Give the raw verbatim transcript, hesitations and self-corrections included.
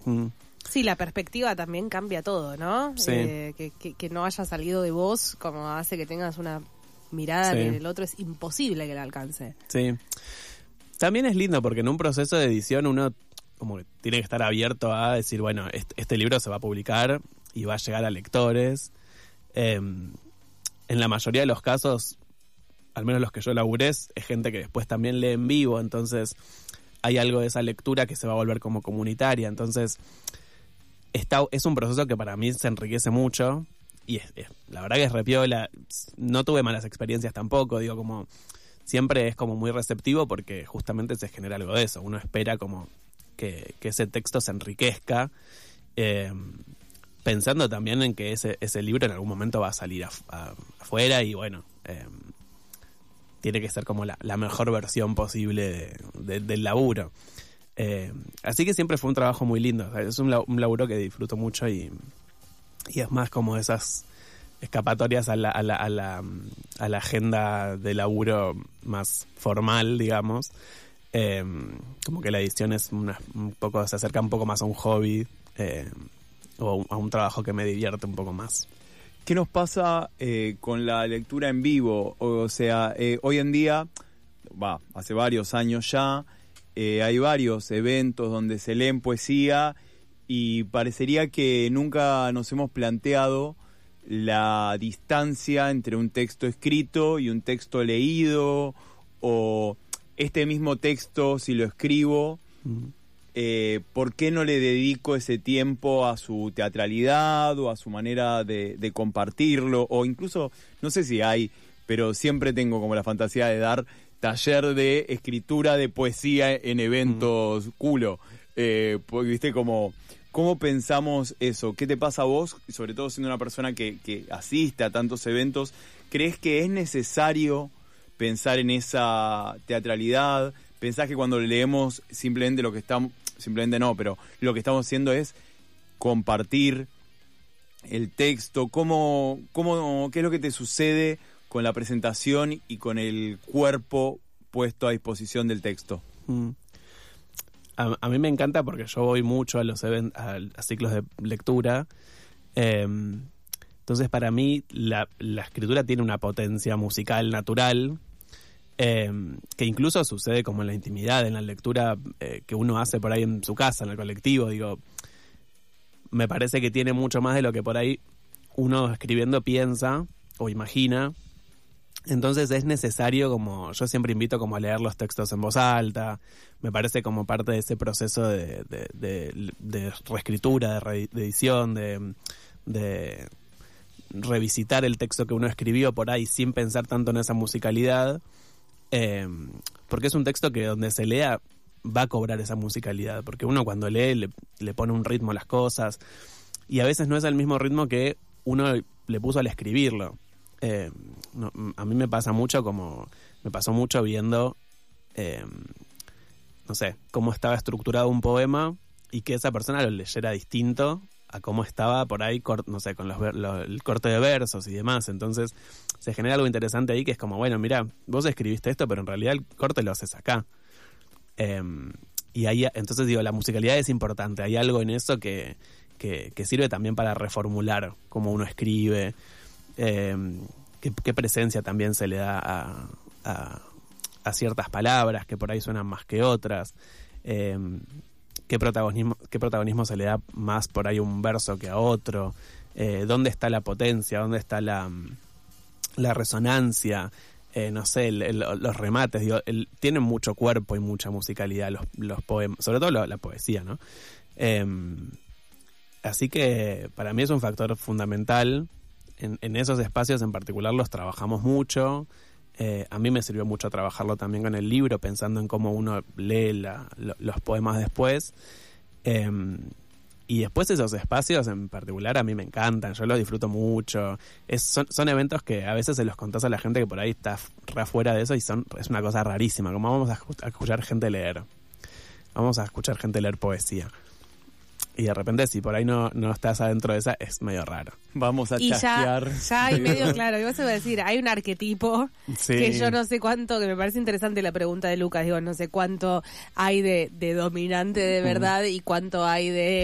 Mm. Sí, la perspectiva también cambia todo, ¿no? Sí. Eh, que, que, que no haya salido de vos como hace que tengas una mirada Sí. que el otro es imposible que la alcance. Sí. También es lindo porque en un proceso de edición uno como que tiene que estar abierto a decir, bueno, este, este libro se va a publicar y va a llegar a lectores. Eh, en la mayoría de los casos, al menos los que yo laburé, es gente que después también lee en vivo, entonces hay algo de esa lectura que se va a volver como comunitaria. Entonces, está, es un proceso que para mí se enriquece mucho y es, es, la verdad que es repiola. No tuve malas experiencias tampoco, digo, como siempre es como muy receptivo porque justamente se genera algo de eso. Uno espera como que, que ese texto se enriquezca, eh, pensando también en que ese, ese libro en algún momento va a salir a, a, afuera y bueno, eh, tiene que ser como la, la mejor versión posible de, de, del laburo. Eh, así que siempre fue un trabajo muy lindo. O sea, es un, un laburo que disfruto mucho y, y es más como esas escapatorias a la, a la, a la, a la agenda de laburo más formal, digamos. Eh, como que la edición es una, un poco, se acerca un poco más a un hobby eh, o a un trabajo que me divierte un poco más. ¿Qué nos pasa eh, con la lectura en vivo? O sea, eh, hoy en día, va, hace varios años ya, eh, hay varios eventos donde se leen poesía y parecería que nunca nos hemos planteado la distancia entre un texto escrito y un texto leído, o este mismo texto, si lo escribo, Mm. eh, ¿por qué no le dedico ese tiempo a su teatralidad o a su manera de, de compartirlo? O incluso, no sé si hay, pero siempre tengo como la fantasía de dar taller de escritura de poesía en eventos mm. culo. Eh, porque, viste, como... ¿Cómo pensamos eso? ¿Qué te pasa a vos? Y sobre todo siendo una persona que, que asiste a tantos eventos, ¿crees que es necesario pensar en esa teatralidad? ¿Pensás que cuando leemos simplemente lo que estamos, simplemente no, pero lo que estamos haciendo es compartir el texto? ¿Cómo, cómo, qué es lo que te sucede con la presentación y con el cuerpo puesto a disposición del texto? Mm. A, a mí me encanta porque yo voy mucho a los event, a, a ciclos de lectura. Eh, entonces, para mí, la, la escritura tiene una potencia musical natural, eh, que incluso sucede como en la intimidad, en la lectura eh, que uno hace por ahí en su casa, en el colectivo. Digo, me parece que tiene mucho más de lo que por ahí uno escribiendo piensa o imagina. Entonces es necesario, como yo siempre invito como a leer los textos en voz alta, me parece como parte de ese proceso de, de, de, de reescritura, de, re, de edición, de, de revisitar el texto que uno escribió por ahí sin pensar tanto en esa musicalidad, eh, porque es un texto que donde se lea va a cobrar esa musicalidad, porque uno cuando lee le, le pone un ritmo a las cosas y a veces no es el mismo ritmo que uno le puso al escribirlo. Eh, no, a mí me pasa mucho como me pasó mucho viendo eh, no sé, cómo estaba estructurado un poema y que esa persona lo leyera distinto a cómo estaba por ahí, cor, no sé, con los, los, el corte de versos y demás. Entonces se genera algo interesante ahí que es como, bueno, mira, vos escribiste esto, pero en realidad el corte lo haces acá. Eh, y ahí, entonces digo, la musicalidad es importante. Hay algo en eso que, que, que sirve también para reformular cómo uno escribe. Eh, qué, qué presencia también se le da a, a, a ciertas palabras que por ahí suenan más que otras, eh, qué protagonismo, qué protagonismo se le da más por ahí a un verso que a otro, eh, dónde está la potencia, dónde está la, la resonancia, eh, no sé, el, el, los remates, digo, el, tienen mucho cuerpo y mucha musicalidad los, los poemas, sobre todo la, la poesía, ¿no? Eh, así que para mí es un factor fundamental. En, en esos espacios en particular los trabajamos mucho. Eh, a mí me sirvió mucho trabajarlo también con el libro, pensando en cómo uno lee la, lo, los poemas después. Eh, y después esos espacios en particular a mí me encantan, yo los disfruto mucho. Es, son, son eventos que a veces se los contás a la gente que por ahí está re afuera de eso y son, es una cosa rarísima, como vamos a, a escuchar gente leer. Vamos a escuchar gente leer poesía. Y de repente, si por ahí no, no estás adentro de esa, es medio raro. Vamos a y chasquear. Ya, ya hay medio claro. Yo se iba a decir, hay un arquetipo sí. que yo no sé cuánto, que me parece interesante la pregunta de Lucas. Digo, no sé cuánto hay de, de dominante de verdad y cuánto hay de